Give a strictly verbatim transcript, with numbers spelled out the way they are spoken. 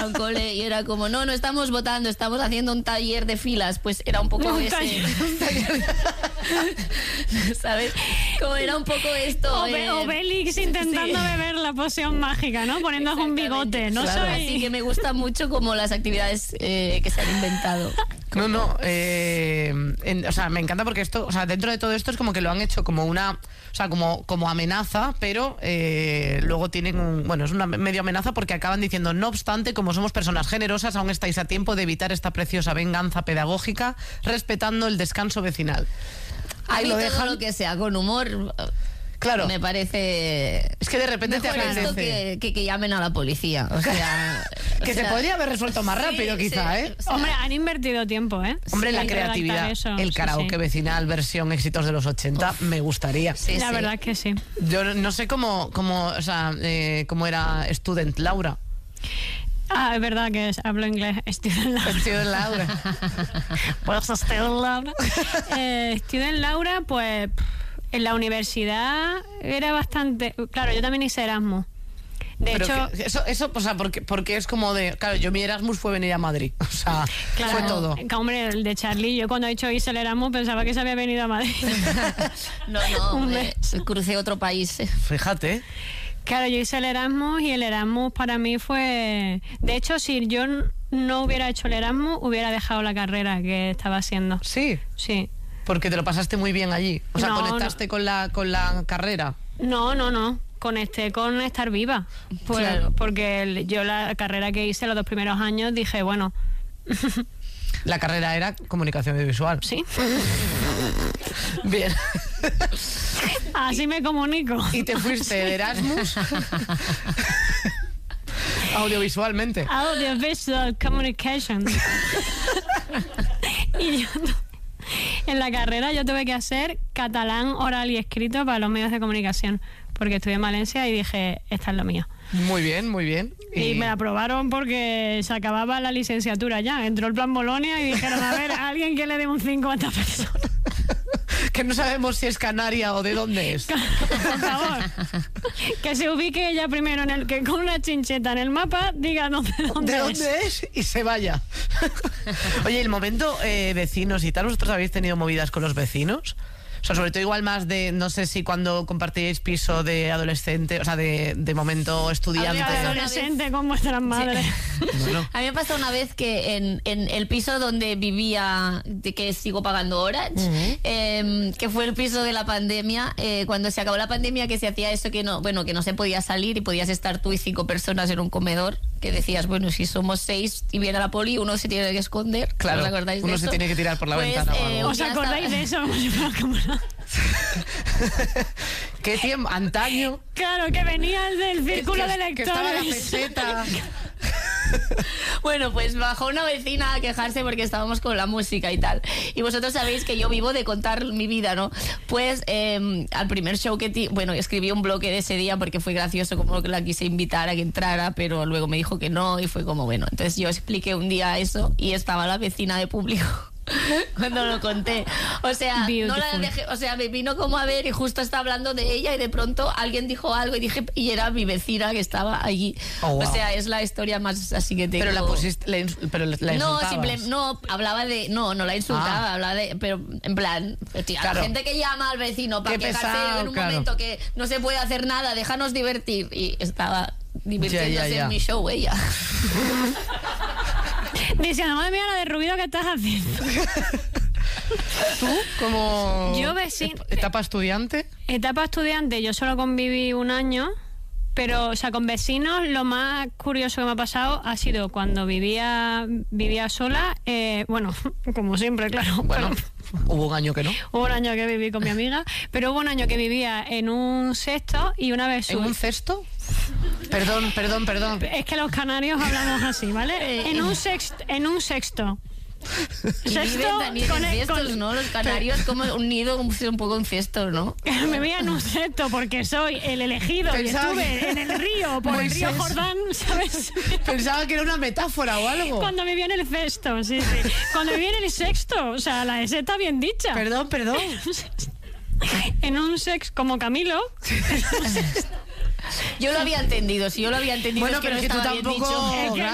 a un cole y era como, no, no estamos votando, estamos haciendo un taller de filas. Pues era un poco un ese. Taller, un taller. ¿Sabes? Como era un poco esto. Obe, eh, Obelix intentando sí. beber la poción mágica, ¿no? Poniéndose un bigote. No Claro. soy... Así que me gusta mucho como las actividades eh, que se han inventado. No, no, eh, en, o sea, me encanta porque esto, o sea, dentro de todo esto es como que lo han hecho como una, o sea, como, como amenaza, pero eh, luego tienen un, bueno, es una medio amenaza porque acaban diciendo, no obstante, como somos personas generosas, aún estáis a tiempo de evitar esta preciosa venganza pedagógica, respetando el descanso vecinal. A Ahí mí lo todo dejan. lo que sea con humor, Claro. me parece. Es que de repente te mejor apetece. esto que, que, que llamen a la policía. O sea. Que o se sea, podría haber resuelto más rápido, sí, quizá, sí, ¿eh? o sea, Hombre, han invertido tiempo, ¿eh? Hombre, la Hay que redactar creatividad, eso, el sí, karaoke sí. vecinal, versión éxitos de los ochenta, Uf. me gustaría. Sí, La sí. verdad es que sí. Yo no sé cómo, cómo, o sea, eh, cómo era Student Laura. Ah, es verdad que es, hablo inglés. Student Laura. Student Laura. Pues Student Laura. Eh, Student Laura, pues en la universidad era bastante... Claro, yo también hice Erasmus. De Pero hecho... que, eso, eso, o sea, porque, porque es como de... Claro, yo mi Erasmus fue venir a Madrid. O sea, Claro, fue todo. que, hombre, el de Charlie, yo cuando he dicho hice el Erasmus pensaba que se había venido a Madrid. No, no, Un eh, crucé otro país. Fíjate. Claro, yo hice el Erasmus y el Erasmus para mí fue... De hecho, si yo no hubiera hecho el Erasmus, hubiera dejado la carrera que estaba haciendo. Sí, Sí. porque te lo pasaste muy bien allí. O sea, No, conectaste no. con la con la carrera. No, no, no. Conecté con estar viva. Pues, Claro. Porque el- yo la carrera que hice los dos primeros años dije, bueno, La carrera era comunicación audiovisual. sí, Bien. así me comunico. Y te fuiste de Erasmus audiovisualmente. Audiovisual Communication. Y yo, en la carrera yo tuve que hacer catalán oral y escrito para los medios de comunicación, porque estudié en Valencia y dije, esta es lo mío. Muy bien, muy bien. Y me la aprobaron porque se acababa la licenciatura ya. Entró el plan Bolonia y dijeron, a ver, a alguien que le dé un cinco a esta persona. Que no sabemos si es canaria o de dónde es. Por favor. Que se ubique ella primero en el que con una chincheta en el mapa diga dónde, dónde ¿De es. dónde es? Y se vaya. Oye, el momento eh, vecinos y tal, ¿vosotros habéis tenido movidas con los vecinos? O sea, sobre todo igual más de, no sé si cuando compartíais piso de adolescente, o sea, de, de momento estudiante. A mí me pasó una Adolescente con vuestras madres. Bueno, A mí me pasó una vez que en, en el piso donde vivía, de que sigo pagando Orange, Uh-huh. eh, que fue el piso de la pandemia, eh, cuando se acabó la pandemia, que se hacía eso que no, bueno, que no se podía salir y podías estar tú y cinco personas en un comedor, que decías, bueno, si somos seis y viene la poli, uno se tiene que esconder. Claro, ¿Os acordáis de uno eso? se tiene que tirar por la Pues, ventana o eh, algo. ¿Os ya acordáis estaba- de eso? Como si fuera como una- ¿Qué tiempo? Antaño. Claro, que venía el del círculo que, de que estaba la lectores. peseta. Bueno, pues bajó una vecina a quejarse porque estábamos con la música y tal. Y vosotros sabéis que yo vivo de contar mi vida, ¿no? Pues eh, al primer show que... Ti bueno, escribí un bloque de ese día porque fue gracioso, como que la quise invitar a que entrara, pero luego me dijo que no y fue como, bueno. Entonces yo expliqué un día eso y estaba la vecina de público cuando lo conté. O sea, no la Beautiful. dejé, o sea, me vino como a ver y justo estaba hablando de ella y de pronto alguien dijo algo y dije, y era mi vecina que estaba allí. Oh, wow. O sea, es la historia más así que tengo. Pero la pusiste, la ins- pero la No, insultabas. simplemente, no, hablaba de, no, no la insultaba, Ah. hablaba de, pero en plan, tía, Claro. la gente que llama al vecino para Qué quejarse pesado, en un claro. momento que no se puede hacer nada, déjanos divertir. Y estaba divirtiéndose Ya, ya, ya. en mi show ella. Diciendo, madre mía, la de ruido que estás haciendo. ¿Tú como Yo vecino- etapa estudiante? Etapa estudiante, yo solo conviví un año, pero, o sea, con vecinos lo más curioso que me ha pasado ha sido cuando vivía vivía sola, eh, bueno, como siempre, claro. Bueno, pero hubo un año que no. hubo un año que viví con mi amiga, pero hubo un año que vivía en un sexto y una vez ¿En subí- un cesto? Perdón, perdón, perdón. Es que los canarios hablamos así, ¿vale? En un sexto, en un sexto. Y Sexto viven también con en el- cestos, con- ¿no? Los canarios como un nido, un, un poco un cesto, ¿no? Me veía en un sexto porque soy el elegido Pensaba y estuve que- en el río, por el río Moisés. Jordán, ¿sabes? Pensaba que era una metáfora o algo. Cuando viví en el sexto, sí, sí. Cuando viví en el sexto, o sea, la S está bien dicha. Perdón, perdón. En un sex como Camilo. Yo lo había entendido, si yo lo había entendido Bueno, es que pero no es que tú estaba bien tampoco- dicho. Es que